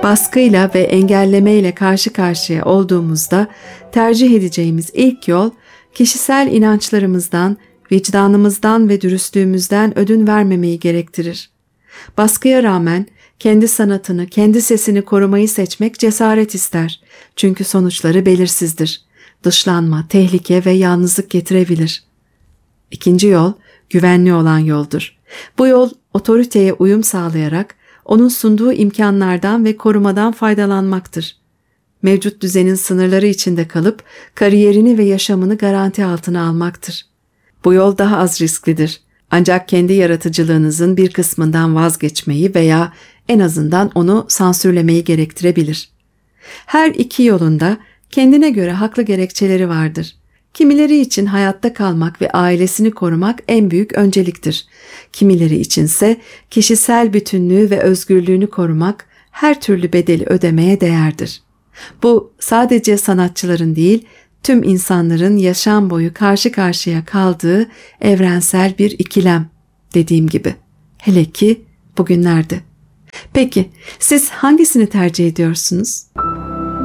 Baskıyla ve engellemeyle karşı karşıya olduğumuzda tercih edeceğimiz ilk yol, kişisel inançlarımızdan, vicdanımızdan ve dürüstlüğümüzden ödün vermemeyi gerektirir. Baskıya rağmen kendi sanatını, kendi sesini korumayı seçmek cesaret ister. Çünkü sonuçları belirsizdir. Dışlanma, tehlike ve yalnızlık getirebilir. İkinci yol, güvenli olan yoldur. Bu yol, otoriteye uyum sağlayarak, onun sunduğu imkanlardan ve korumadan faydalanmaktır. Mevcut düzenin sınırları içinde kalıp, kariyerini ve yaşamını garanti altına almaktır. Bu yol daha az risklidir. Ancak kendi yaratıcılığınızın bir kısmından vazgeçmeyi veya en azından onu sansürlemeyi gerektirebilir. Her iki yolunda kendine göre haklı gerekçeleri vardır. Kimileri için hayatta kalmak ve ailesini korumak en büyük önceliktir. Kimileri içinse kişisel bütünlüğü ve özgürlüğünü korumak her türlü bedeli ödemeye değerdir. Bu sadece sanatçıların değil, tüm insanların yaşam boyu karşı karşıya kaldığı evrensel bir ikilem, dediğim gibi. Hele ki bugünlerde. Peki, siz hangisini tercih ediyorsunuz?